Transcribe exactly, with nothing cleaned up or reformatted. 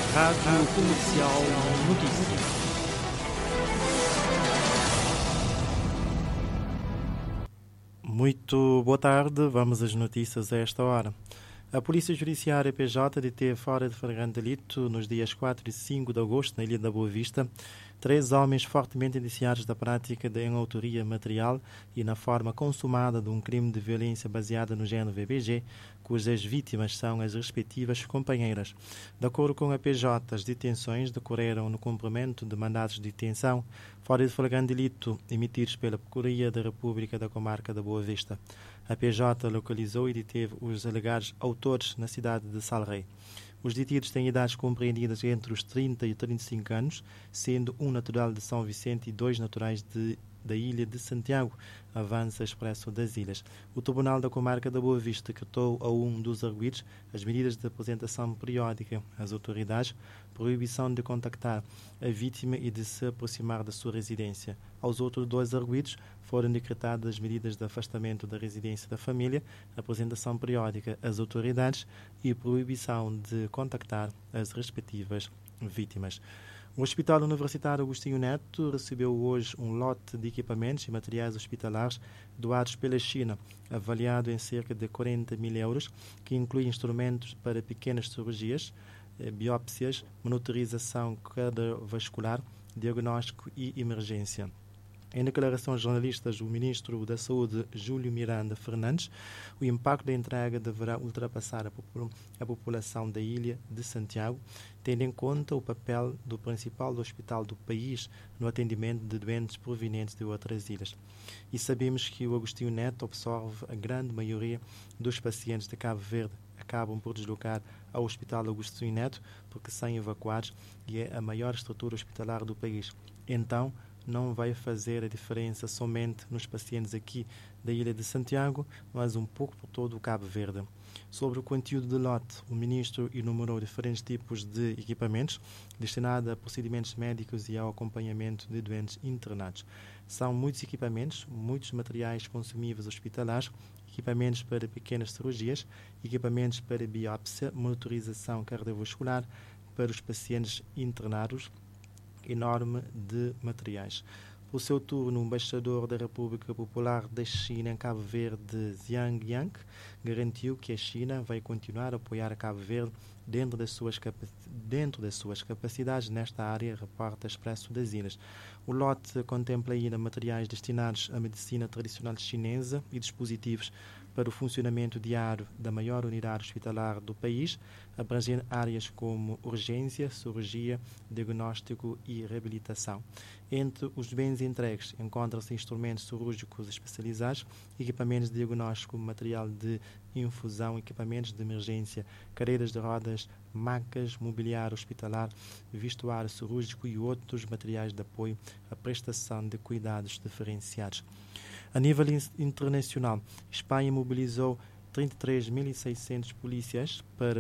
Rádio Comercial Notícias. Muito boa tarde, vamos às notícias a esta hora. A Polícia Judiciária P J deteve fora de flagrante delito nos dias quatro e cinco de agosto na Ilha da Boa Vista três homens fortemente indiciados da prática de autoria material e na forma consumada de um crime de violência baseada no género V B G, cujas vítimas são as respectivas companheiras. De acordo com a P J, as detenções decorreram no cumprimento de mandados de detenção fora de flagrante delito emitidos pela Procuradoria da República da Comarca da Boa Vista. A P J localizou e deteve os alegados autores na cidade de Salrei. Os detidos têm idades compreendidas entre os trinta e trinta e cinco anos, sendo um natural de São Vicente e dois naturais de, da ilha de Santiago, avança Expresso das Ilhas. O Tribunal da Comarca da Boa Vista decretou a um dos arguidos as medidas de apresentação periódica às autoridades, proibição de contactar a vítima e de se aproximar da sua residência. Aos outros dois arguidos foram decretadas as medidas de afastamento da residência da família, apresentação periódica às autoridades e proibição de contactar as respectivas vítimas. O Hospital Universitário Agostinho Neto recebeu hoje um lote de equipamentos e materiais hospitalares doados pela China, avaliado em cerca de quarenta mil euros, que inclui instrumentos para pequenas cirurgias, biópsias, monitorização cardiovascular, diagnóstico e emergência. Em declaração aos jornalistas, o ministro da Saúde, Júlio Miranda Fernandes, o impacto da entrega deverá ultrapassar a, popul- a população da ilha de Santiago, tendo em conta o papel do principal hospital do país no atendimento de doentes provenientes de outras ilhas. E sabemos que o Agostinho Neto absorve a grande maioria dos pacientes de Cabo Verde, acabam por deslocar ao Hospital Agostinho Neto porque são evacuados e é a maior estrutura hospitalar do país. Então, não vai fazer a diferença somente nos pacientes aqui da Ilha de Santiago, mas um pouco por todo o Cabo Verde. Sobre o conteúdo do lote, o ministro enumerou diferentes tipos de equipamentos destinados a procedimentos médicos e ao acompanhamento de doentes internados. São muitos equipamentos, muitos materiais consumíveis hospitalares, equipamentos para pequenas cirurgias, equipamentos para biópsia, monitorização cardiovascular para os pacientes internados, enorme de materiais. Por seu turno, o embaixador da República Popular da China em Cabo Verde, Zhang Yang, garantiu que a China vai continuar a apoiar a Cabo Verde dentro das suas, capac... dentro das suas capacidades nesta área, reporta Expresso das Ilhas. O lote contempla ainda materiais destinados à medicina tradicional chinesa e dispositivos para o funcionamento diário da maior unidade hospitalar do país, abrangendo áreas como urgência, cirurgia, diagnóstico e reabilitação. Entre os bens entregues encontram-se instrumentos cirúrgicos especializados, equipamentos de diagnóstico, material de infusão, equipamentos de emergência, cadeiras de rodas, macas, mobiliário hospitalar, vestuário cirúrgico e outros materiais de apoio à prestação de cuidados diferenciados. A nível internacional, Espanha mobilizou trinta e três mil e seiscentos polícias para